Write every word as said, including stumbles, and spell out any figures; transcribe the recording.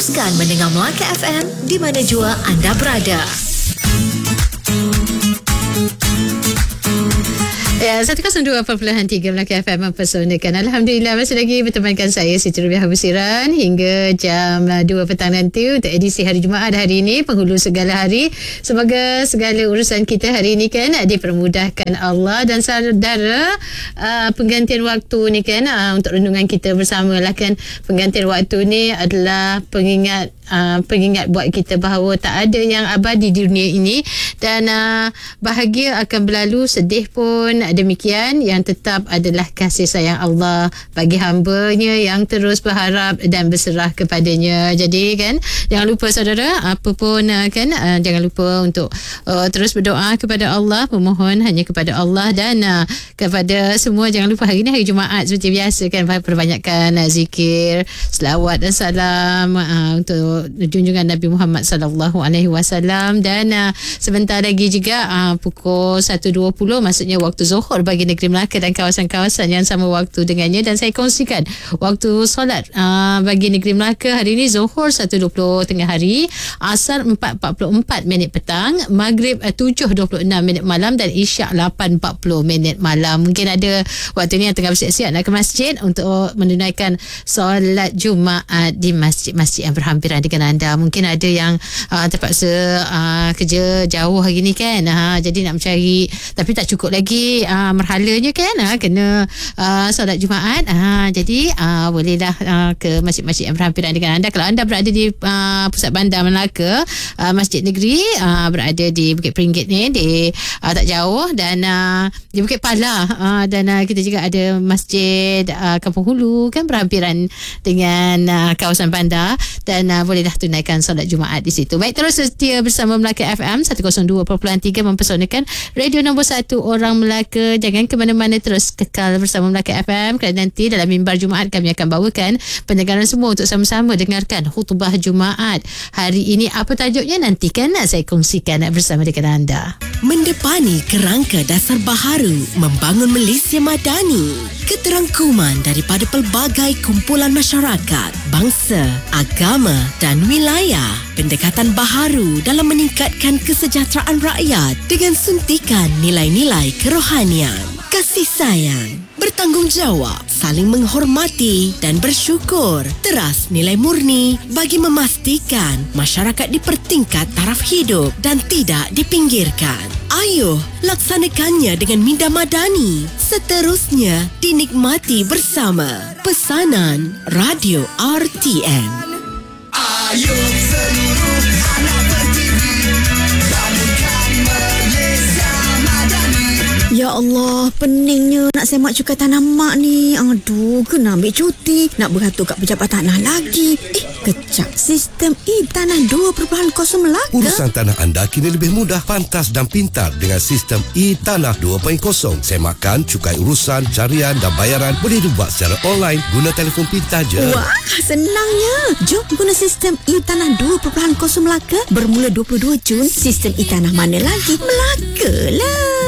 Teruskan mendengar Melaka F M di mana jua anda berada. Ya, seratus dua perpuluhan tiga Melaka F M mempersonakan. Alhamdulillah masih lagi bertemankan saya Siti Rubiah Busiran hingga jam dua petang nanti untuk edisi hari Jumaat hari ini, penghulu segala hari. Semoga segala urusan kita hari ini kan dipermudahkan Allah, dan saudara uh, penggantian waktu ni kan uh, untuk renungan kita bersama lah kan. Penggantian waktu ni adalah pengingat uh, pengingat buat kita bahawa tak ada yang abadi di dunia ini, dan uh, bahagia akan berlalu, sedih pun demikian. Yang tetap adalah kasih sayang Allah bagi hamba-Nya yang terus berharap dan berserah kepadanya. Jadi kan, jangan lupa saudara, apa pun kan, uh, jangan lupa untuk uh, terus berdoa kepada Allah, memohon hanya kepada Allah, dan uh, kepada semua jangan lupa hari ini hari Jumaat seperti biasa kan, perbanyakkan uh, zikir, selawat dan salam uh, untuk junjungan Nabi Muhammad sallallahu alaihi wasallam. Dan uh, sebentar lagi juga uh, pukul satu dua puluh, maksudnya waktu Zuhur bagi negeri Melaka dan kawasan-kawasan yang sama waktu dengannya. Dan saya kongsikan waktu solat uh, bagi negeri Melaka hari ini: Zuhur satu dua puluh tengah hari, Asar empat empat puluh empat minit petang, Maghrib uh, tujuh dua puluh enam minit malam, dan Isyak lapan empat puluh minit malam. Mungkin ada waktu ni yang tengah bersiap-siap nak ke masjid untuk menunaikan solat Jumaat di masjid-masjid yang berhampiran dengan anda. Mungkin ada yang uh, terpaksa uh, kerja jauh hari ni kan, uh, jadi nak mencari tapi tak cukup lagi uh, merhalanya kan, uh, kena uh, solat Jumaat. uh, jadi uh, bolehlah uh, ke masjid-masjid yang berhampiran dengan anda. Kalau anda berada di uh, pusat bandar Melaka, uh, Masjid Negeri uh, berada di Bukit Peringgit ni, di uh, tak jauh, dan uh, di Bukit Pala, uh, dan uh, kita juga ada Masjid uh, Kampung Hulu kan, berhampiran dengan uh, kawasan bandar, dan uh, bolehlah tunaikan solat Jumaat di situ. Baik, terus setia bersama Melaka F M seratus dua perpuluhan tiga mempersonakan radio nombor satu orang Melaka. Jangan ke mana-mana, terus kekal bersama Melaka F M, kerana nanti dalam mimbar Jumaat kami akan bawakan pendengaran semua untuk sama-sama dengarkan khutbah Jumaat hari ini. Apa tajuknya nantikan saya kongsikan bersama dengan anda. Mendepani kerangka dasar baharu membangun Malaysia Madani. Keterangkuman daripada pelbagai kumpulan masyarakat, bangsa, agama dan wilayah. Pendekatan baharu dalam meningkatkan kesejahteraan rakyat dengan suntikan nilai-nilai kerohanian, kasih sayang, bertanggungjawab, saling menghormati dan bersyukur. Teras nilai murni bagi memastikan masyarakat dipertingkat taraf hidup dan tidak dipinggirkan. Ayuh, laksanakannya dengan minda madani. Seterusnya dinikmati bersama. Pesanan Radio R T M. Ayuh seluruh anak bertivi, bangunkan Malaysia Madani. Ya Allah, peningnya nak semak cukai tanah mak ni. Aduh, kena ambil cuti. Nak beratur kat pejabat tanah lagi. Eh, kecap. Sistem e-Tanah dua perpuluhan kosong Melaka. Urusan tanah anda kini lebih mudah, pantas dan pintar dengan sistem e-Tanah dua perpuluhan kosong. Semakan, cukai urusan, carian dan bayaran boleh dibuat secara online guna telefon pintar je. Wah, senangnya. Jom guna sistem e-Tanah dua perpuluhan kosong Melaka bermula dua puluh dua Jun. Sistem e-Tanah mana lagi? Melaka lah.